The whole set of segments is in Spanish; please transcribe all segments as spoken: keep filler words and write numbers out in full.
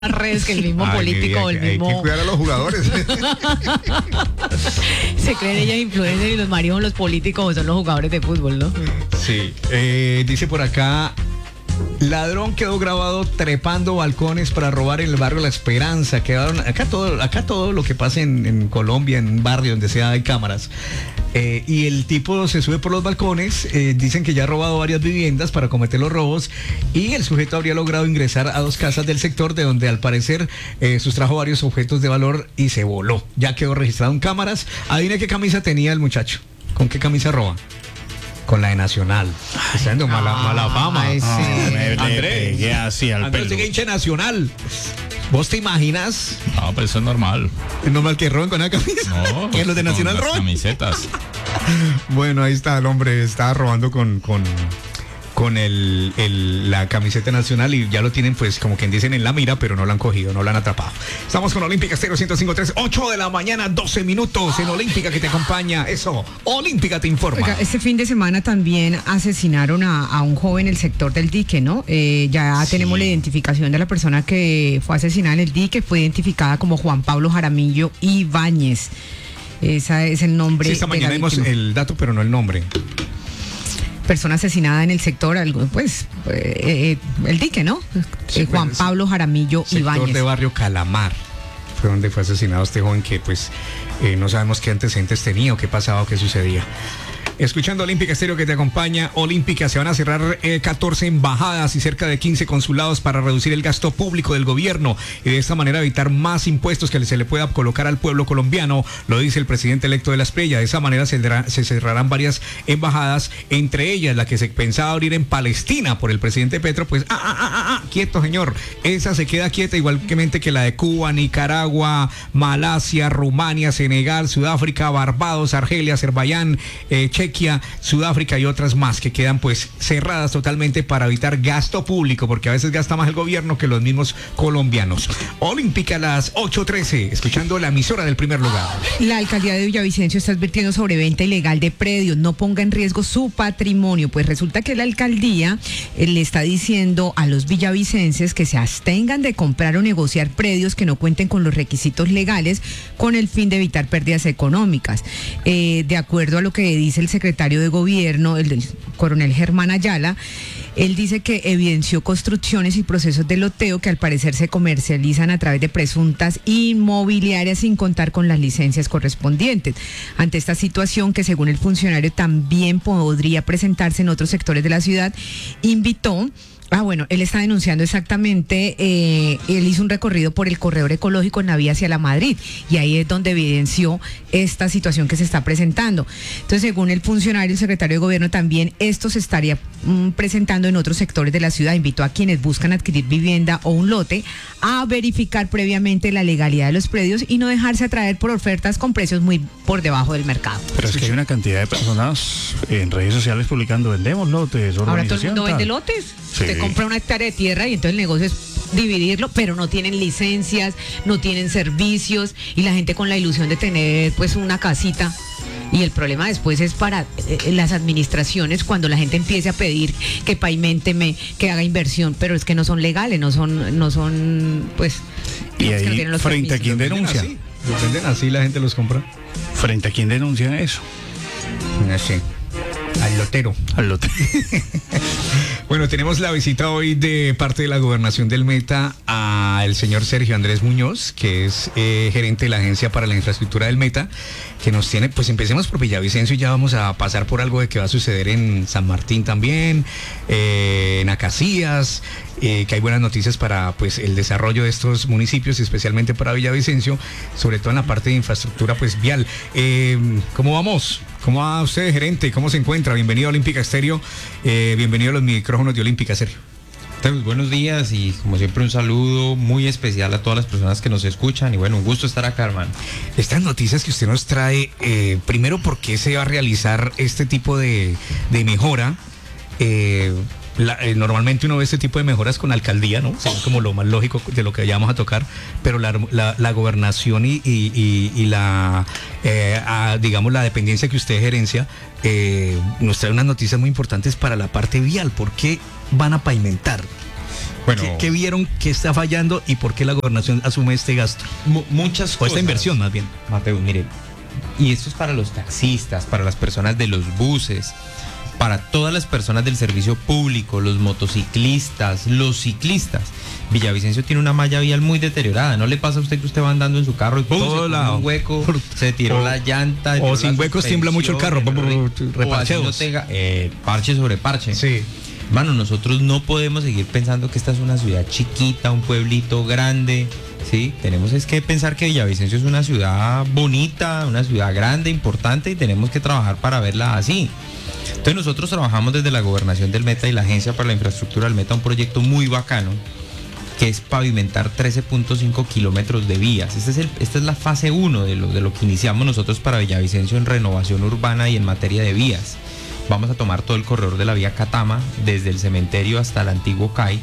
redes que el mismo Ay, político o el hay mismo... que cuidar a los jugadores. Se creen ellas influencers y los maridos son los políticos o son los jugadores de fútbol, ¿no? Sí, eh, dice por acá, ladrón quedó grabado trepando balcones para robar en el barrio La Esperanza. Quedaron acá todo, acá todo lo que pasa en, en Colombia, en un barrio donde sea hay cámaras. Eh, y el tipo se sube por los balcones, eh, dicen que ya ha robado varias viviendas para cometer los robos y el sujeto habría logrado ingresar a dos casas del sector de donde al parecer eh, sustrajo varios objetos de valor y se voló. Ya quedó registrado en cámaras. Adivine qué camisa tenía el muchacho. ¿Con qué camisa roba? Con la de Nacional. Ay, está dando mala, mala fama. Ay, sí. No, me, Andrés, le así al Andrés, pelo. usted que hincha Nacional. ¿Vos te imaginas? No, pero eso es normal. ¿Es normal que roben con la camisa? No, ¿Que los de con Nacional las roban? camisetas. Bueno, ahí está el hombre, está robando con, con, con el, el, la camiseta nacional y ya lo tienen pues como quien dicen en la mira, pero no lo han cogido, no lo han atrapado. Estamos con Olímpica Estéreo ciento cinco punto tres, ocho de la mañana, doce minutos en Olímpica que te acompaña. Eso, Olímpica te informa. Oiga, este fin de semana también asesinaron a, a un joven en el sector del dique, ¿no? Eh, ya Sí. tenemos la identificación de la persona que fue asesinada en el dique, fue identificada como Juan Pablo Jaramillo Ibáñez. Ese es el nombre. Sí, esta de la mañana vimos víctima. el dato, pero no el nombre. Persona asesinada en el sector, algo, pues, eh, eh, el dique, ¿no? Sí, Eh, Juan pues, Pablo Jaramillo Sector Ibáñez. de Barrio Calamar fue donde fue asesinado este joven que pues eh, no sabemos qué antecedentes tenía o qué pasaba o qué sucedía. Escuchando Olímpica Estéreo que te acompaña, Olímpica, se van a cerrar eh, catorce embajadas y cerca de quince consulados para reducir el gasto público del gobierno y de esta manera evitar más impuestos que se le pueda colocar al pueblo colombiano, lo dice el presidente electo de la Espriella. De esa manera se, se cerrarán varias embajadas, entre ellas la que se pensaba abrir en Palestina por el presidente Petro, pues, ah, ah, ah, ah, quieto señor, esa se queda quieta igualmente que la de Cuba, Nicaragua, Malasia, Rumania, Senegal, Sudáfrica, Barbados, Argelia, Azerbaiyán, eh, Chequia, Sudáfrica y otras más que quedan pues cerradas totalmente para evitar gasto público, porque a veces gasta más el gobierno que los mismos colombianos. Olímpica a las ocho trece, escuchando la emisora del primer lugar. La alcaldía de Villavicencio está advirtiendo sobre venta ilegal de predios, no ponga en riesgo su patrimonio, pues resulta que la alcaldía eh, le está diciendo a los villavicenses que se abstengan de comprar o negociar predios que no cuenten con los requisitos legales con el fin de evitar pérdidas económicas. Eh, de acuerdo a lo que dice el secretario de gobierno, el del coronel Germán Ayala, él dice que evidenció construcciones y procesos de loteo que al parecer se comercializan a través de presuntas inmobiliarias sin contar con las licencias correspondientes. Ante esta situación, que según el funcionario también podría presentarse en otros sectores de la ciudad, invitó... Ah, bueno, él está denunciando exactamente, eh, él hizo un recorrido por el corredor ecológico en la vía hacia la Madrid y ahí es donde evidenció esta situación que se está presentando. Entonces, según el funcionario, el secretario de gobierno, también esto se estaría mm, presentando en otros sectores de la ciudad. Invitó a quienes buscan adquirir vivienda o un lote a verificar previamente la legalidad de los predios y no dejarse atraer por ofertas con precios muy por debajo del mercado. Pero es que hay una cantidad de personas en redes sociales publicando, vendemos lotes, Ahora todo el mundo tal. vende lotes. Sí. Usted compra una hectárea de tierra y entonces el negocio es dividirlo, pero no tienen licencias, no tienen servicios y la gente con la ilusión de tener pues una casita. Y el problema después es para eh, las administraciones cuando la gente empiece a pedir que pavimenteme, que haga inversión, pero es que no son legales, no son, no son pues... Y digamos que no ahí, tienen los frente a permisos. quien denuncia, Así, los venden así, la gente los compra. frente a quien denuncia eso, Así, al lotero. al lote. Bueno, tenemos la visita hoy de parte de la Gobernación del Meta al señor Sergio Andrés Muñoz, que es eh, gerente de la Agencia para la Infraestructura del Meta, que nos tiene, pues empecemos por Villavicencio y ya vamos a pasar por algo de que va a suceder en San Martín también, eh, en Acacías, eh, que hay buenas noticias para pues el desarrollo de estos municipios y especialmente para Villavicencio, sobre todo en la parte de infraestructura pues vial. Eh, ¿Cómo vamos? ¿Cómo va usted, gerente? ¿Cómo se encuentra? Bienvenido a Olímpica Estéreo, eh, bienvenido a los micrófonos de Olímpica, Sergio. Entonces, buenos días y como siempre un saludo muy especial a todas las personas que nos escuchan y bueno, un gusto estar acá, hermano. Estas noticias que usted nos trae, eh, primero, ¿por qué se va a realizar este tipo de, de mejora? Eh, la, eh, normalmente uno ve este tipo de mejoras con la alcaldía, ¿no? Es como lo más lógico de lo que vayamos a tocar, pero la, la, la gobernación y, y, y, y la, eh, a, digamos, la dependencia que usted gerencia, eh, nos trae unas noticias muy importantes para la parte vial. ¿Por qué van a pavimentar? Bueno, ¿Qué, qué vieron que está fallando y por qué la gobernación asume este gasto? mu- muchas O cosas. esta inversión más bien. Mateo, mire, y esto es para los taxistas, para las personas de los buses, para todas las personas del servicio público, los motociclistas, los ciclistas. Villavicencio tiene una malla vial muy deteriorada. ¿No le pasa a usted que usted va andando en su carro y ¡pum! Todo se pone lado. un hueco, se tiró O- la llanta? o tiró sin la huecos tiembla mucho el carro, suspensión, por- por- o así reparcheos. no tenga, eh, parche sobre parche. Sí. Mano, nosotros no podemos seguir pensando que esta es una ciudad chiquita, un pueblito grande, ¿sí? Tenemos es que pensar que Villavicencio es una ciudad bonita, una ciudad grande, importante, y tenemos que trabajar para verla así. Entonces nosotros trabajamos desde la Gobernación del Meta y la Agencia para la Infraestructura del Meta un proyecto muy bacano, que es pavimentar trece punto cinco kilómetros de vías. Este es el, esta es la fase uno de lo, de lo que iniciamos nosotros para Villavicencio en renovación urbana y en materia de vías. Vamos a tomar todo el corredor de la vía Catama, desde el cementerio hasta el antiguo C A I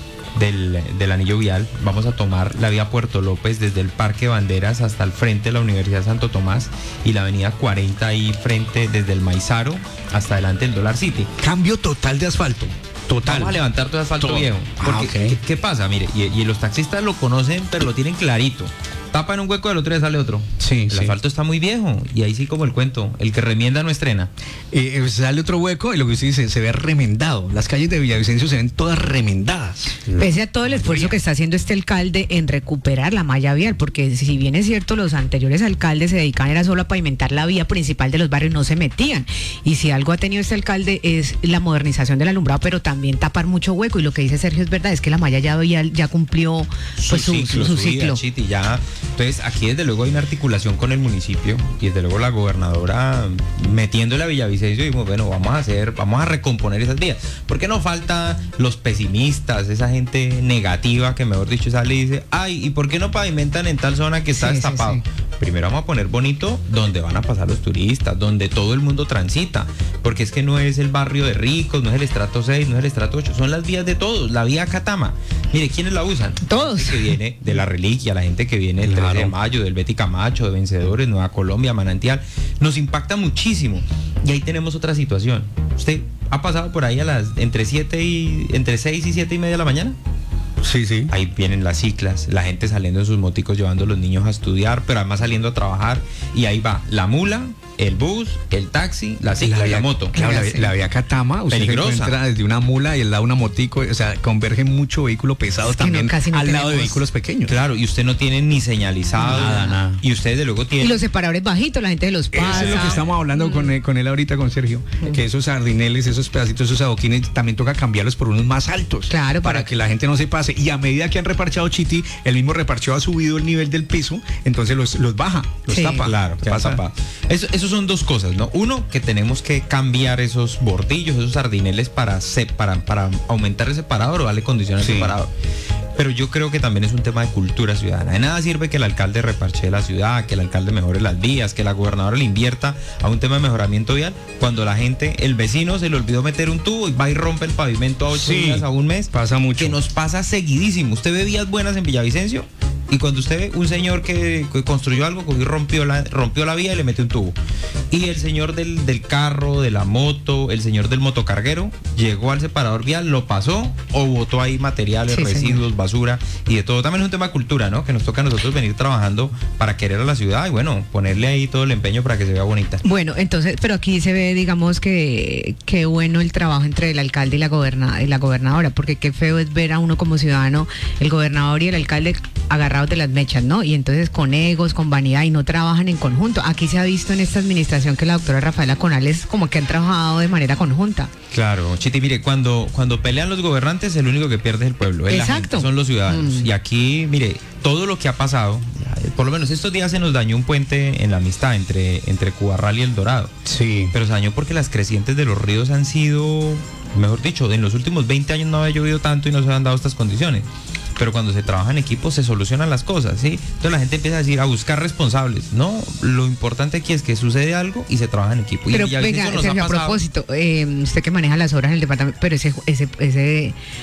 del, del anillo vial. Vamos a tomar la vía Puerto López desde el Parque Banderas hasta el frente de la Universidad Santo Tomás y la avenida cuarenta ahí frente desde el Maizaro hasta adelante del Dollar City. Cambio total de asfalto. Total. Vamos a levantar todo el asfalto Todo. viejo. Ah, Porque, ok. ¿qué, qué pasa? Mire, y, y los taxistas lo conocen, pero lo tienen clarito. Tapan un hueco, del otro día sale otro. Sí, El sí. asfalto está muy viejo. Y ahí sí como el cuento, el que remienda no estrena. Eh, eh, sale otro hueco y lo que usted dice, se ve remendado. Las calles de Villavicencio se ven todas remendadas. Pese a todo el esfuerzo que está haciendo este alcalde en recuperar la malla vial, porque si bien es cierto, los anteriores alcaldes se dedicaban era solo a pavimentar la vía principal de los barrios, no se metían. Y si algo ha tenido este alcalde es la modernización del alumbrado, pero también tapar mucho hueco. Y lo que dice Sergio es verdad, es que la malla ya vial ya cumplió pues, su, su- su vida, ciclo. Chiti, ya. Entonces, aquí desde luego hay una articulación con el municipio y desde luego la gobernadora metiéndole a Villavicencio y dijimos, bueno, vamos a hacer, vamos a recomponer esas vías. Porque no falta los pesimistas, esa gente negativa que mejor dicho sale y dice, ay, ¿y por qué no pavimentan en tal zona que está Sí, sí, destapado? sí. Primero vamos a poner bonito donde van a pasar los turistas, donde todo el mundo transita, porque es que no es el barrio de ricos, no es el estrato seis, no es el estrato ocho, son las vías de todos, la vía Catama. Mire, ¿quiénes la usan? Todos. La gente que viene de la reliquia, la gente que viene el Claro. tres de mayo, del Betty Camacho, de Vencedores, Nueva Colombia, Manantial, nos impacta muchísimo. Y ahí tenemos otra situación. ¿Usted ha pasado por ahí a las entre siete y entre seis y siete y media de la mañana? Sí, sí. Ahí vienen las ciclas, la gente saliendo en sus moticos llevando a los niños a estudiar, pero además saliendo a trabajar. Y ahí va la mula, el bus, el taxi, la cicla y la moto. Claro, la, Sí. la vía Catama, usted Peligrosa. se encuentra desde una mula y al lado una motico, o sea, converge mucho vehículo pesado Es que no, también casi no al lado de tenemos. vehículos pequeños. Claro, y usted no tiene ni señalizado. Nada, nada. Y ustedes de luego Y tienen... los separadores bajitos, la gente de los pasa. Eso es lo que estamos hablando con, él, con él ahorita, con Sergio, que esos sardineles, esos pedacitos, esos adoquines, también toca cambiarlos por unos más altos. Claro, para para- que la gente no se pase. Y a medida que han reparchado Chiti, el mismo reparcheo ha subido el nivel del piso, entonces los, los baja, los Sí. tapa. Claro, ¿Qué que pasa? pasa? Eso, eso son dos cosas, ¿no? Uno, que tenemos que cambiar esos bordillos, esos sardineles para, se- para, para aumentar el separador o darle condición al Sí. separador. Pero yo creo que también es un tema de cultura ciudadana. De nada sirve que el alcalde reparche la ciudad, que el alcalde mejore las vías, que la gobernadora le invierta a un tema de mejoramiento vial, cuando la gente, el vecino se le olvidó meter un tubo y va y rompe el pavimento a ocho Sí, días, a un mes. pasa mucho. Que nos pasa seguidísimo. Usted ve vías buenas en Villavicencio y cuando usted ve un señor que, que construyó algo, cogió y rompió la, rompió la vía y le metió un tubo. Y el señor del, del carro, de la moto, el señor del motocarguero, llegó al separador vial, lo pasó o botó ahí materiales, Sí, residuos, señor. basura y de todo. También es un tema de cultura, ¿no? Que nos toca a nosotros venir trabajando para querer a la ciudad y bueno, ponerle ahí todo el empeño para que se vea bonita. Bueno, entonces, pero aquí se ve, digamos, que qué bueno el trabajo entre el alcalde y la, goberna, y la gobernadora, porque qué feo es ver a uno como ciudadano, el gobernador y el alcalde agarrados de las mechas, ¿no? Y entonces con egos, con vanidad y no trabajan en conjunto. Aquí se ha visto en esta administración que la doctora Rafaela Conales como que han trabajado de manera conjunta. Claro, Chiti, mire, cuando, cuando pelean los gobernantes, el único que pierde es el pueblo, es la Exacto. gente, son los ciudadanos. Mm. Y aquí, mire, todo lo que ha pasado, por lo menos estos días se nos dañó un puente en la amistad entre, entre Cubarral y El Dorado. Sí. Pero se dañó porque las crecientes de los ríos han sido, mejor dicho, en los últimos veinte años no había llovido tanto y no se han dado estas condiciones. Pero cuando se trabaja en equipo se solucionan las cosas, ¿sí? Entonces la gente empieza a decir, a buscar responsables. No, lo importante aquí es que sucede algo y se trabaja en equipo. Y Pero en Villavicencio venga, nos ha Sergio, a pasado- propósito, eh, usted que maneja las obras en el departamento, pero ese, ese, ese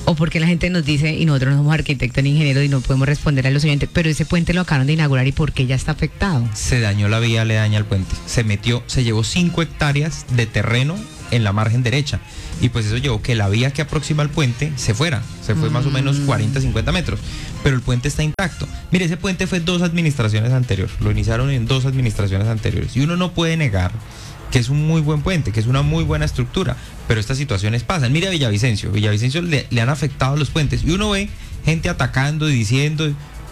O porque la gente nos dice, y nosotros no somos arquitectos ni ingenieros y no podemos responder a los oyentes, pero ese puente lo acaban de inaugurar y ¿por qué ya está afectado? Se dañó la vía, le daña el puente. Se metió, se llevó cinco hectáreas de terreno en la margen derecha. Y pues eso llevó que la vía que aproxima al puente se fuera. Se fue mm. más o menos cuarenta, cincuenta metros. Pero el puente está intacto. Mire, ese puente fue dos administraciones anteriores. Lo iniciaron en dos administraciones anteriores. Y uno no puede negar que es un muy buen puente, que es una muy buena estructura, pero estas situaciones pasan. Mira Villavicencio, Villavicencio le, le han afectado los puentes y uno ve gente atacando y diciendo,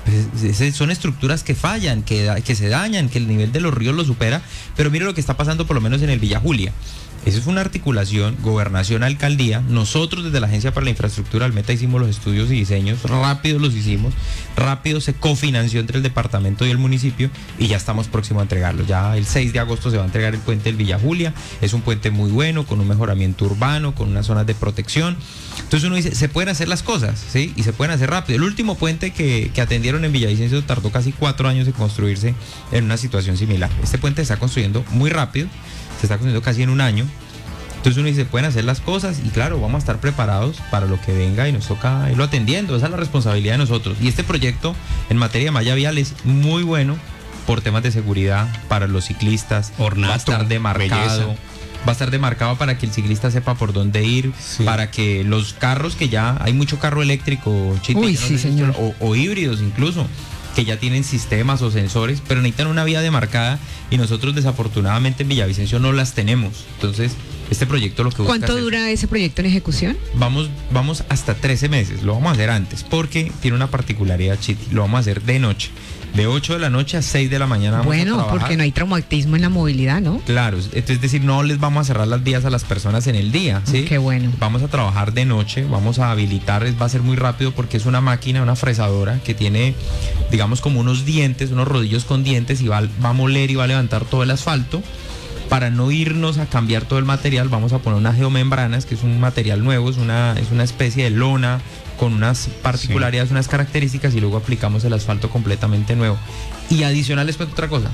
pues, son estructuras que fallan, que, que se dañan, que el nivel de los ríos lo supera, pero mire lo que está pasando por lo menos en el Villa Julia. Eso es una articulación, gobernación, alcaldía. Nosotros desde la Agencia para la Infraestructura del Meta hicimos los estudios y diseños, rápido los hicimos, rápido se cofinanció entre el departamento y el municipio y ya estamos próximos a entregarlo. Ya el seis de agosto se va a entregar el puente del Villa Julia. Es un puente muy bueno, con un mejoramiento urbano, con unas zonas de protección. Entonces uno dice, se pueden hacer las cosas, ¿sí? Y se pueden hacer rápido. El último puente que, que atendieron en Villavicencio tardó casi cuatro años en construirse en una situación similar. Este puente se está construyendo muy rápido. Se está construyendo casi en un año. Entonces uno dice, pueden hacer las cosas y claro, vamos a estar preparados para lo que venga y nos toca irlo atendiendo. Esa es la responsabilidad de nosotros. Y este proyecto en materia de malla vial es muy bueno por temas de seguridad para los ciclistas. Ornato, va a estar demarcado. belleza. Va a estar demarcado para que el ciclista sepa por dónde ir, sí. Para que los carros que ya, hay mucho carro eléctrico, Chiti, Uy, no sí, sé, señor. O, o híbridos incluso, que ya tienen sistemas o sensores, pero necesitan una vía demarcada y nosotros desafortunadamente en Villavicencio no las tenemos. Entonces, este proyecto lo que busca ¿Cuánto es dura ese proyecto en ejecución? Vamos, vamos hasta trece meses, lo vamos a hacer antes, porque tiene una particularidad, Chiti, lo vamos a hacer de noche, de ocho de la noche a seis de la mañana vamos bueno, a trabajar. Porque no hay traumatismo en la movilidad, ¿no? Claro, es decir, no les vamos a cerrar las vías a las personas en el día, ¿sí? Qué bueno. Vamos a trabajar de noche, vamos a habilitar, va a ser muy rápido porque es una máquina, una fresadora que tiene, digamos, como unos dientes, unos rodillos con dientes y va, va a moler y va a levantar todo el asfalto. Para no irnos a cambiar todo el material, vamos a poner unas geomembranas, que es un material nuevo, es una, es una especie de lona con unas particularidades, sí. Unas características, y luego aplicamos el asfalto completamente nuevo. Y adicional les cuento otra cosa,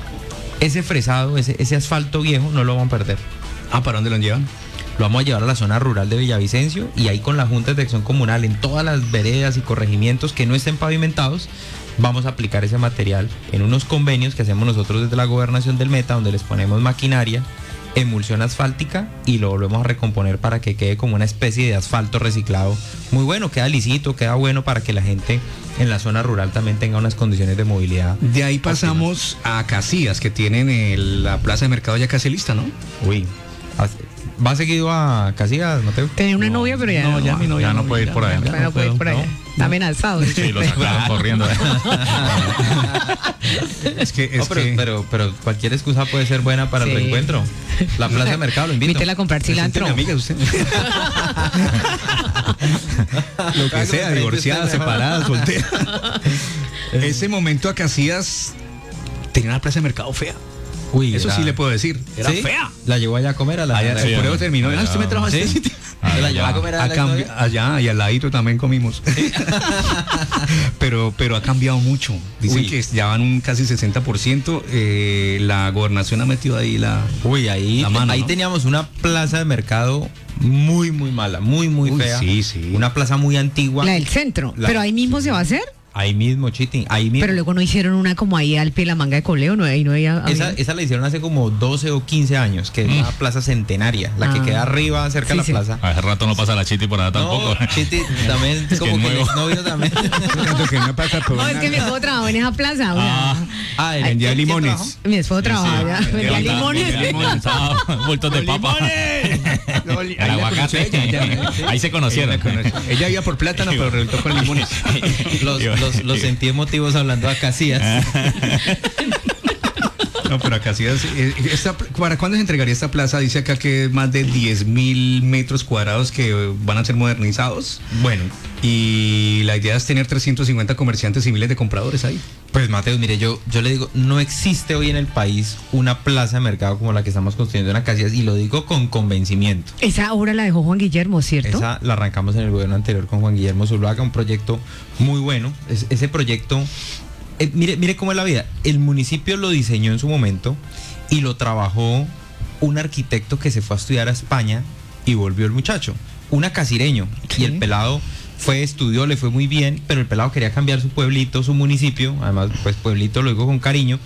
ese fresado, ese, ese asfalto viejo no lo vamos a perder. Ah, ¿para dónde lo llevan? Lo vamos a llevar a la zona rural de Villavicencio y ahí con la Junta de Acción Comunal, en todas las veredas y corregimientos que no estén pavimentados, vamos a aplicar ese material en unos convenios que hacemos nosotros desde la gobernación del Meta, donde les ponemos maquinaria, emulsión asfáltica y lo volvemos a recomponer para que quede como una especie de asfalto reciclado. Muy bueno, queda lisito, queda bueno para que la gente en la zona rural también tenga unas condiciones de movilidad. De ahí pasamos óptimas. A Casillas, que tienen el, la plaza de mercado ya casi lista, ¿no? Uy, ¿va seguido a Casillas, Mateo? Tenía una no, novia, pero ya no, ya, mi novia ya no, no puede ir por allá. Ya, ya no puede ir por allá. No. Está amenazado. Sí, lo sacaron corriendo. Es que, es no, pero, que... pero, pero cualquier excusa puede ser buena para sí. El reencuentro. La plaza de mercado, lo invito. Invítela a comprar cilantro. Amiga, usted. Lo que sea, divorciada, separada, soltera. Ese momento a Casillas tenía una plaza de mercado fea. Uy, eso era... sí le puedo decir. Era ¿Sí? fea. La llevó allá a comer a la. Allá, sí, el pruebo terminó. Allá, usted me trajo a este sitio. La llevó a comer a a la cambi- allá y al ladito también comimos. pero pero ha cambiado mucho. Dicen Uy. que ya van un casi sesenta por ciento. Eh, la gobernación ha metido ahí la. Uy, ahí, la mano, ahí ¿no? Teníamos una plaza de mercado muy, muy mala, muy, muy Uy, fea. Sí, sí. Una plaza muy antigua. La del centro. La, pero ahí mismo se va a hacer. Ahí mismo, Chiti, ahí mismo. Pero luego no hicieron una como ahí al pie de la manga de Coleo, ¿no? Ahí no había, esa, esa la hicieron hace como doce o quince años, que es mm. una plaza centenaria, la ah. que queda arriba, cerca sí, de la sí. plaza. Hace rato no pasa la Chiti por allá tampoco. No, Chiti también, es como que, que el novio también. que no, pasa por no, es que mi esposo trabajó en esa plaza. Ah, ah vendía limones. Mi esposo trabajaba, sí, sí. vendía limones. Bultos de papa. El aguacate. Ahí se conocieron. Ella iba por plátano, pero resultó con limones. Los, los, los sentí emotivos hablando a Casillas. No, pero a Casillas, esta, ¿para cuándo se entregaría esta plaza? Dice acá que más de diez mil metros cuadrados que van a ser modernizados. Bueno. Y la idea es tener trescientos cincuenta comerciantes y miles de compradores ahí. Pues Mateo, mire, yo, yo le digo, no existe hoy en el país una plaza de mercado como la que estamos construyendo en Casillas, y lo digo con convencimiento. Esa obra la dejó Juan Guillermo, ¿cierto? Esa la arrancamos en el gobierno anterior con Juan Guillermo Zuluaga, un proyecto muy bueno. Es, ese proyecto, eh, mire, mire cómo es la vida. El municipio lo diseñó en su momento y lo trabajó un arquitecto que se fue a estudiar a España y volvió el muchacho, un acasireño. ¿Qué? Y el pelado fue, estudió, le fue muy bien, pero el pelado quería cambiar su pueblito, su municipio, además pues pueblito lo digo con cariño,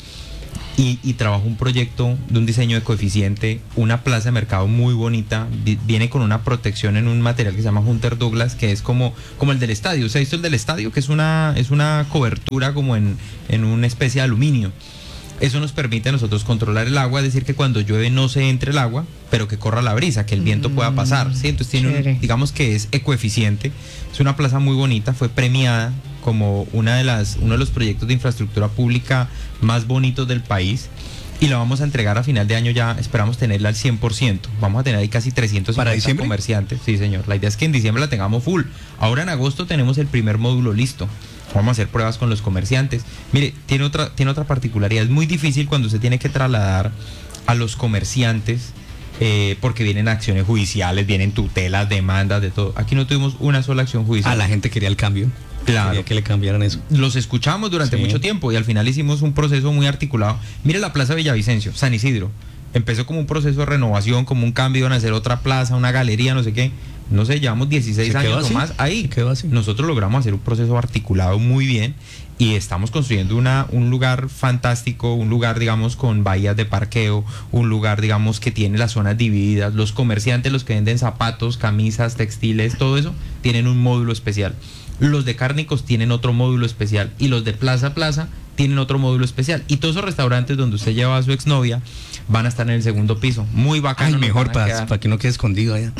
y, y trabajó un proyecto de un diseño de coeficiente, una plaza de mercado muy bonita, vi, viene con una protección en un material que se llama Hunter Douglas, que es como, como el del estadio. ¿Se ha visto el del estadio? Que es una, es una cobertura como en, en una especie de aluminio. Eso nos permite a nosotros controlar el agua, es decir, que cuando llueve no se entre el agua, pero que corra la brisa, que el viento pueda pasar, ¿sí? Entonces tiene un, digamos que es ecoeficiente, es una plaza muy bonita, fue premiada como una de las, uno de los proyectos de infraestructura pública más bonitos del país, y la vamos a entregar a final de año, ya esperamos tenerla al cien por ciento, vamos a tener ahí casi trescientos cincuenta comerciantes, sí señor, la idea es que en diciembre la tengamos full, ahora en agosto tenemos el primer módulo listo. Vamos a hacer pruebas con los comerciantes. Mire, tiene otra, tiene otra particularidad. Es muy difícil cuando se tiene que trasladar a los comerciantes eh, porque vienen acciones judiciales, vienen tutelas, demandas, de todo. Aquí no tuvimos una sola acción judicial. A la gente quería el cambio. Claro. Quería que le cambiaran eso. Los escuchamos durante sí. mucho tiempo y al final hicimos un proceso muy articulado. Mire la Plaza Villavicencio, San Isidro. Empezó como un proceso de renovación, como un cambio, iban a hacer otra plaza, una galería, no sé qué. No sé, llevamos dieciséis años o más ahí. Nosotros logramos hacer un proceso articulado muy bien y estamos construyendo una, un lugar fantástico, un lugar, digamos, con bahías de parqueo, un lugar, digamos, que tiene las zonas divididas. Los comerciantes, los que venden zapatos, camisas, textiles, todo eso, tienen un módulo especial. Los de cárnicos tienen otro módulo especial y los de Plaza Plaza tienen otro módulo especial. Y todos esos restaurantes donde usted lleva a su exnovia van a estar en el segundo piso. Muy bacano. Ay, mejor para pa que no quede escondido allá.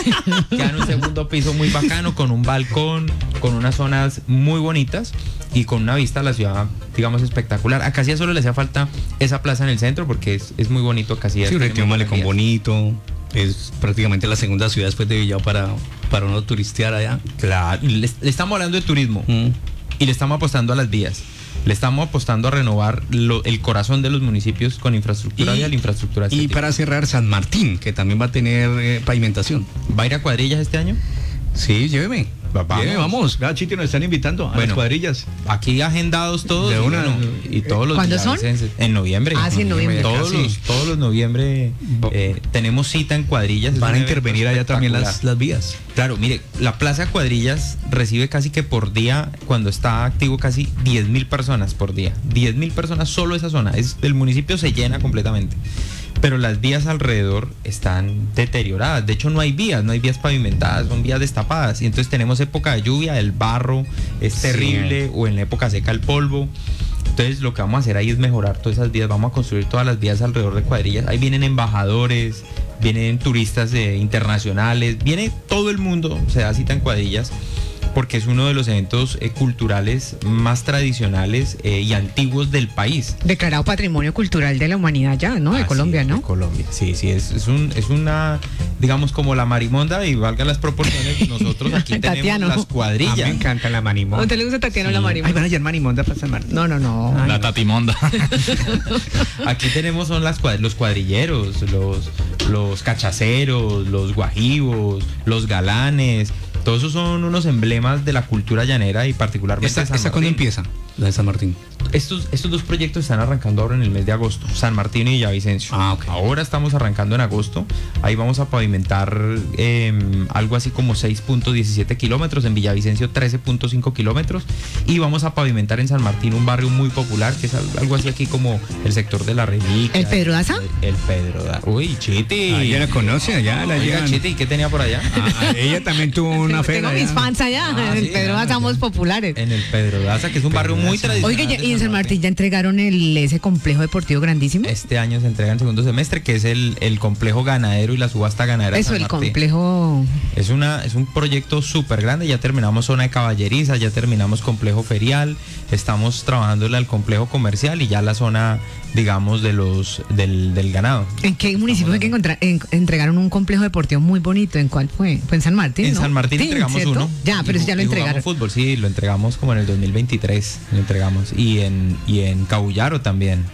Queda en un segundo piso muy bacano, con un balcón, con unas zonas muy bonitas y con una vista a la ciudad, digamos, espectacular. A Casillas solo le hacía falta esa plaza en el centro porque es, es muy bonito Casillas. Sí, tiene un malecón bonito. Es prácticamente la segunda ciudad después de Villao para, para uno turistear allá. Claro, le, le estamos hablando de turismo mm. y le estamos apostando a las vías. Le estamos apostando a renovar lo, el corazón de los municipios con infraestructura vial, infraestructura estética. Y para cerrar, San Martín, que también va a tener eh, pavimentación. ¿Va a ir a Cuadrillas este año? Sí, lléveme. Vamos. Lléveme, vamos. Cada sitio nos están invitando a bueno, las Cuadrillas. Aquí agendados todos. De una, y, bueno, y todos los ¿Cuándo son? En noviembre. Ah, sí, en noviembre. Todos los, todos los noviembre eh, tenemos cita en Cuadrillas. Van a intervenir allá también las, las vías. Claro, mire, la Plaza Cuadrillas recibe casi que por día, cuando está activo, casi diez mil personas por día. diez mil personas solo esa zona. Es, el municipio se llena completamente. Pero las vías alrededor están deterioradas. De hecho, no hay vías, no hay vías pavimentadas, son vías destapadas. Y entonces tenemos época de lluvia, el barro es terrible, sí. o en la época seca el polvo. Entonces lo que vamos a hacer ahí es mejorar todas esas vías, vamos a construir todas las vías alrededor de Cuadrillas. Ahí vienen embajadores, vienen turistas eh, internacionales, viene todo el mundo, se da cita en Cuadrillas, porque es uno de los eventos eh, culturales más tradicionales eh, y antiguos del país. Declarado Patrimonio Cultural de la Humanidad ya, ¿no? De ah, Colombia, sí, ¿no? De Colombia, sí, sí, es, es, un, es una, digamos, como la marimonda, y valga las proporciones, nosotros aquí tenemos Tatiano. Las Cuadrillas. A mí me encanta la marimonda. ¿A usted le gusta Tatiano sí. la marimonda? Ay, van a llamar marimonda para San Martín. No, no, no. Ay, la tatimonda. Aquí tenemos son las cuad- los cuadrilleros, los, los cachaceros, los guajivos, los galanes. Todos esos son unos emblemas de la cultura llanera y particularmente ¿Esta, de San esta cuándo empieza? La de San Martín. Estos, estos dos proyectos están arrancando ahora en el mes de agosto, San Martín y Villavicencio. Ah, okay. Ahora estamos arrancando en agosto. Ahí vamos a pavimentar eh, algo así como seis punto diecisiete kilómetros, en Villavicencio trece punto cinco kilómetros, y vamos a pavimentar en San Martín un barrio muy popular que es algo así aquí como el sector de la Reliquia. ¿El Pedro Daza? El, el Pedro Daza. Uy, Chiti. Ah, ella la conoce allá. La Oiga, Chiti, ¿qué tenía por allá? Ah, ella también tuvo una fe. Tengo mis fans allá. Ah, en el sí, Pedro Daza somos populares. En el Pedro Daza, que es un barrio muy tradicional. Oiga, y en San Martín ya entregaron el ese complejo deportivo grandísimo. Este año se entrega en segundo semestre, que es el, el complejo ganadero y la subasta ganadera. Eso, San el Martín. complejo. Es una es un proyecto súper grande. Ya terminamos zona de caballeriza, ya terminamos complejo ferial, estamos trabajándole al complejo comercial y ya la zona, digamos, de los del, del ganado. ¿En qué municipio fue que encontra- en, entregaron un complejo deportivo muy bonito? ¿En cuál fue? Fue en San Martín. En ¿no? San Martín Sí, entregamos ¿cierto? uno. Ya, pero Y eso ya lo ju- y jugamos entregaron. fútbol, sí, lo entregamos como en el dos mil veintitrés, lo entregamos. Y en, y en Cabullaro también.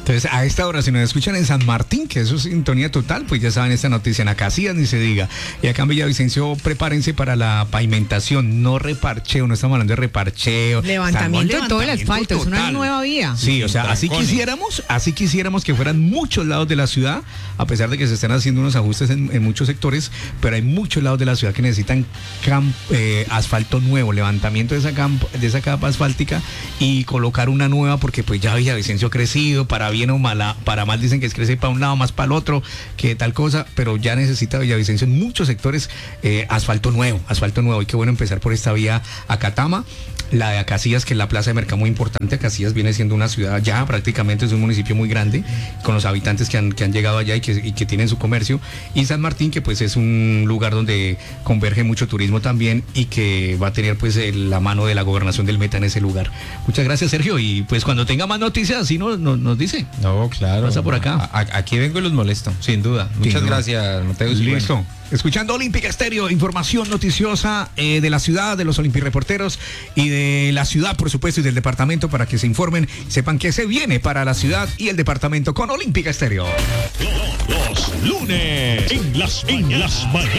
Entonces, a esta hora, si nos escuchan en San Martín, que eso es sintonía total, pues ya saben esta noticia. En Acacias ni se diga. Y acá en Villavicencio, prepárense para la pavimentación, no reparcheo, no estamos hablando de reparcheo. Levantamiento estamos de todo el asfalto, es una total. nueva vía. Sí, o sea, así quisiéramos, así quisiéramos que fueran muchos lados de la ciudad, a pesar de que se están haciendo unos ajustes en, en muchos sectores, pero hay muchos lados de la ciudad que necesitan camp, eh, asfalto nuevo, levantamiento de esa, camp, de esa capa asfáltica y colocar una nueva, porque pues ya Villavicencio ha crecido, para bien o mal, para mal dicen que es crece para un lado, más para el otro, que tal cosa, pero ya necesita Villavicencio en muchos sectores eh, asfalto nuevo, asfalto nuevo, y qué bueno empezar por esta vía a Catama. La de Acacias, que es la plaza de mercado muy importante. Acacias viene siendo una ciudad ya prácticamente, es un municipio muy grande, con los habitantes que han, que han llegado allá y que, y que tienen su comercio. Y San Martín, que pues es un lugar donde converge mucho turismo también y que va a tener pues el, la mano de la gobernación del Meta en ese lugar. Muchas gracias, Sergio, y pues cuando tenga más noticias, así nos, nos, nos dice. No, claro. Pasa por acá. A, a, aquí vengo y los molesto, sin duda. Muchas sin duda. gracias, Mateo. Listo. Bueno. Escuchando Olímpica Estéreo, información noticiosa eh, de la ciudad, de los Olimpireporteros y de la ciudad, por supuesto, y del departamento, para que se informen, sepan que se viene para la ciudad y el departamento con Olímpica Estéreo. Los lunes en las, en las mañanas.